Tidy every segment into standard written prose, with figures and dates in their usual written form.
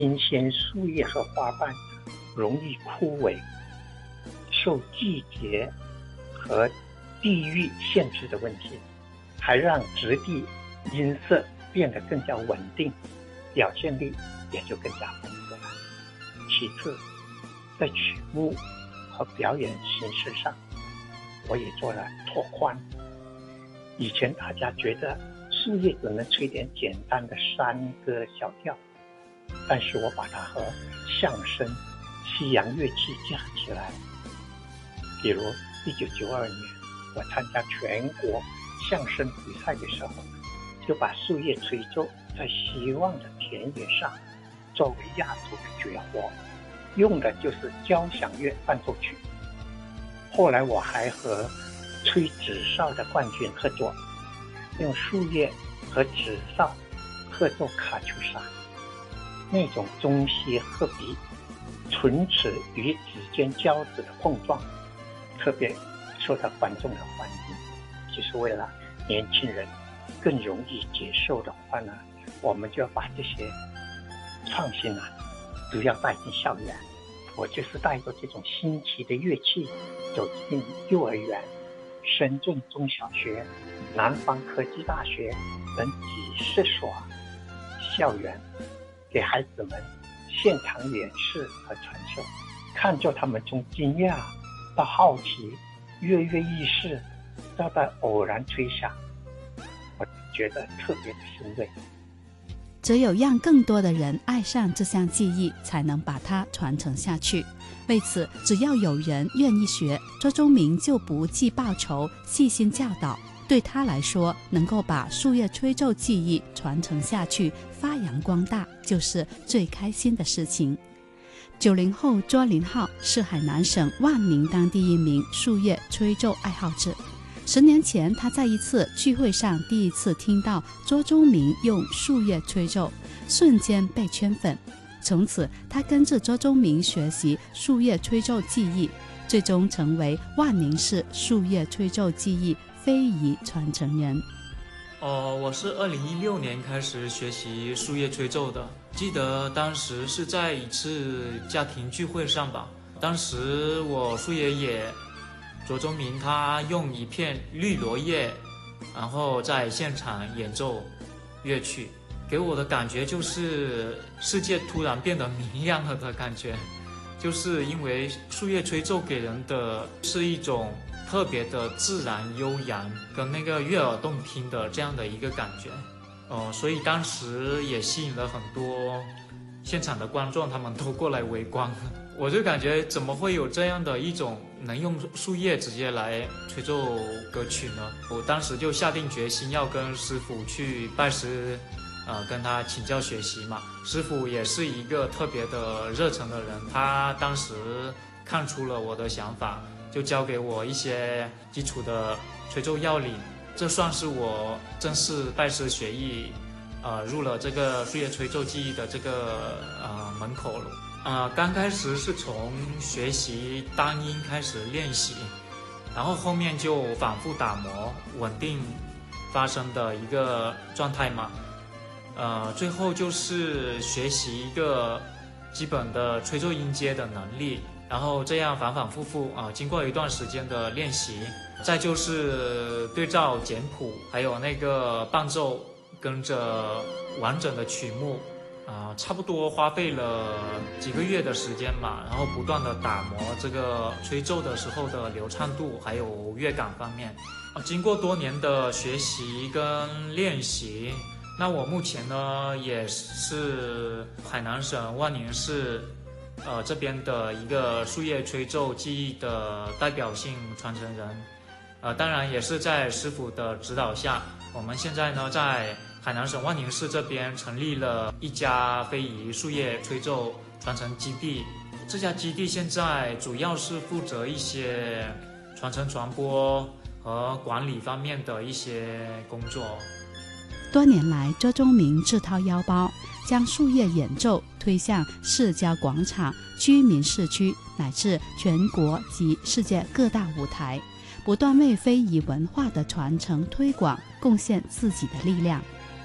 新鲜树叶和花瓣容易枯萎，受季节和地域限制的问题，还让质地音色变得更加稳定，表现力也就更加丰富了。其次，在曲目和表演形式上，我也做了拓宽。以前大家觉得树叶只能吹点简单的山歌小调，但是我把它和相声、西洋乐器架起来。比如1992年我参加全国相声比赛的时候，就把树叶吹奏在希望的田野上作为压轴的绝活，用的就是交响乐伴奏曲。后来我还和吹纸哨的冠军合作，用树叶和纸哨合奏卡秋莎，那种中西合璧、唇齿与指尖交织的碰撞，特别受到观众的欢迎。就是为了年轻人更容易接受的话呢，我们就要把这些创新都要带进校园。我就是带着这种新奇的乐器走进幼儿园、深圳中小学、南方科技大学等几十所校园，给孩子们现场演示和传授，看着他们从惊讶到好奇，跃跃欲试，再到偶然吹响，我觉得特别的欣慰。 只有让更多的人爱上这项技艺，才能把它传承下去。为此，只要有人愿意学，周忠明就不计报酬，细心教导。对他来说，能够把树叶吹奏技艺传承下去，发扬光大，就是最开心的事情。90后卓林浩是海南省万宁当地一名树叶吹奏爱好者。10年前，他在一次聚会上第一次听到周忠明用树叶吹奏，瞬间被圈粉。从此，他跟着周忠明学习树叶吹奏技艺，最终成为万宁市树叶吹奏技艺非遗传承人。 我是2016年开始学习树叶吹奏的，记得当时是在一次家庭聚会上吧。当时我树爷爷周忠明他用一片绿萝叶，然后在现场演奏乐曲，给我的感觉就是世界突然变得明亮了的感觉，就是因为树叶吹奏给人的是一种特别的自然悠扬跟那个悦耳动听的这样的一个感觉，所以当时也吸引了很多现场的观众，他们都过来围观。我就感觉怎么会有这样的一种能用树叶直接来吹奏歌曲呢？我当时就下定决心要跟师傅去拜师，跟他请教学习嘛。师傅也是一个特别的热忱的人，他当时看出了我的想法，就教给我一些基础的吹奏要领，这算是我正式拜师学艺，入了这个树叶吹奏技艺的这个门口了。刚开始是从学习单音开始练习，然后后面就反复打磨，稳定发声的一个状态嘛。最后就是学习一个基本的吹奏音阶的能力，然后这样反反复复经过一段时间的练习，再就是对照简谱，还有那个伴奏，跟着完整的曲目。差不多花费了几个月的时间嘛，然后不断的打磨这个吹奏的时候的流畅度，还有乐感方面。经过多年的学习跟练习，那我目前呢也是海南省万宁市这边的一个树叶吹奏技艺的代表性传承人。当然也是在师傅的指导下，我们现在呢在海南省万宁市这边成立了一家非遗树叶吹奏传承基地。这家基地现在主要是负责一些传承传播和管理方面的一些工作。 多年来，周忠明自掏腰包，将树叶演奏推向市郊广场、居民市区乃至全国及世界各大舞台，不断为非遗文化的传承推广贡献自己的力量。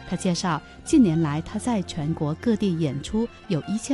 他介绍，近年来他在全国各地演出有1000